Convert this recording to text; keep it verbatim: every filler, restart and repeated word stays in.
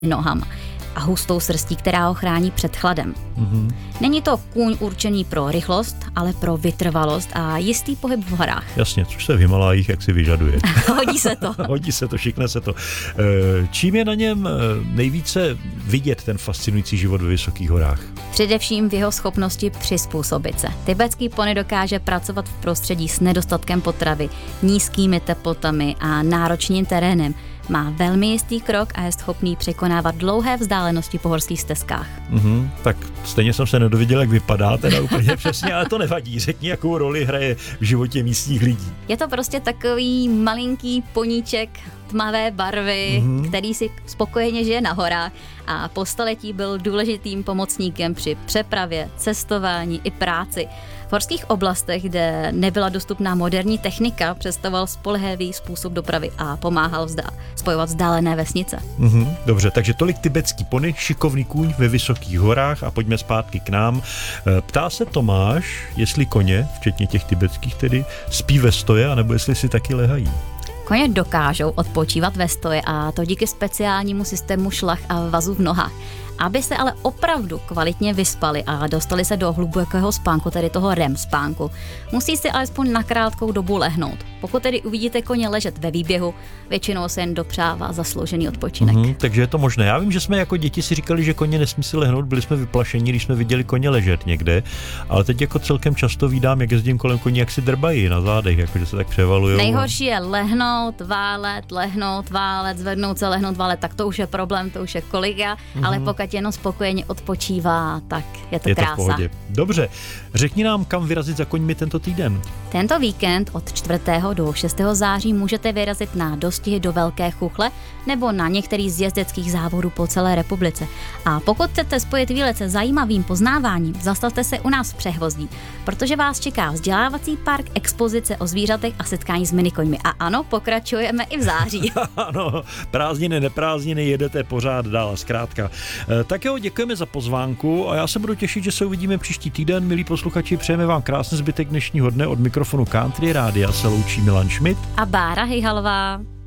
nohama a hustou srstí, která ho chrání před chladem. Mm-hmm. Není to kůň určený pro rychlost, ale pro vytrvalost a jistý pohyb v horách. Jasně, což se v Himalájích jak si vyžaduje. Hodí se to. Hodí se to, šikne se to. Čím je na něm nejvíce vidět ten fascinující život ve vysokých horách? Především v jeho schopnosti přizpůsobit se. Tibetský pony dokáže pracovat v prostředí s nedostatkem potravy, nízkými teplotami a náročným terénem. Má velmi jistý krok a je schopný překonávat dlouhé vzdálenosti po horských stezkách. Mm-hmm, tak stejně jsem se nedověděl, jak vypadá teda úplně přesně, ale to nevadí. Řekni, jakou roli hraje v životě místních lidí. Je to prostě takový malinký poníček tmavé barvy, mm-hmm. který si spokojeně žije na horách a po staletí byl důležitým pomocníkem při přepravě, cestování i práci. V horských oblastech, kde nebyla dostupná moderní technika, představoval spolehlivý způsob dopravy a pomáhal vzdá, spojovat vzdálené vesnice. Mm-hmm, dobře, takže tolik tibetský pony, šikovný kůň ve vysokých horách a pojďme zpátky k nám. Ptá se Tomáš, jestli koně, včetně těch tibetských tedy, spí ve stoje, anebo jestli si taky lehají. Koně dokážou odpočívat ve stoje a to díky speciálnímu systému šlach a vazů v nohách. Aby se ale opravdu kvalitně vyspali a dostali se do hlubokého spánku, tedy toho R E M spánku, musí si alespoň na krátkou dobu lehnout. Pokud tedy uvidíte koně ležet ve výběhu, většinou se jen dopřává zasloužený odpočinek. Mm-hmm, takže je to možné. Já vím, že jsme jako děti si říkali, že koně nesmí si lehnout, byli jsme vyplašení, když jsme viděli koně ležet někde, ale teď jako celkem často vídám, jak jezdím kolem koní, jak si drbají na zádech, jakože se tak převalujou. Nejhorší je lehnout, válet, lehnout, válet, zvednout se, lehnout, válet, tak to už je problém, to už je koliga, mm-hmm. ale pokud jenom spokojeně odpočívá, tak je to je krása. To v pohodě. Dobře, řekni nám, kam vyrazit za koňmi tento týden. Tento víkend od čtvrtého do šestého září můžete vyrazit na dostihy do Velké Chuchle nebo na některý z jezdeckých závodů po celé republice. A pokud chcete spojit výlet se zajímavým poznáváním, zastavte se u nás v Přehvozdí, protože vás čeká vzdělávací park, expozice o zvířatech a setkání s minikoňmi. A ano, pokračujeme i v září. Ano, prázdniny, neprázdniny, jedete pořád dál, zkrátka. E, tak jo, děkujeme za pozvánku a já se budu těšit, že se uvidíme příští týden. Milí posluchači, přejeme vám krásný zbytek dnešního dne. Od mikrofonu Country Rádia se loučí Milan Schmidt a Bára Hejhalová.